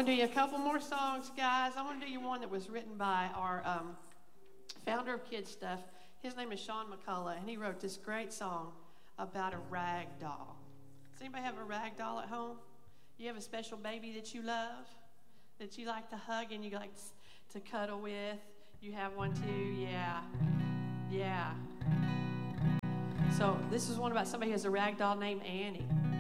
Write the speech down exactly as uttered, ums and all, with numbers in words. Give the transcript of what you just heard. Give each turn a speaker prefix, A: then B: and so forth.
A: going to do you a couple more songs, guys. I'm going to do you one that was written by our um, founder of Kid Stuff. His name is Sean McCullough, and he wrote this great song about a rag doll. Does anybody have a rag doll at home? You have a special baby that you love, that you like to hug and you like to cuddle with? You have one too? Yeah. Yeah. So this is one about somebody who has a rag doll named Annie.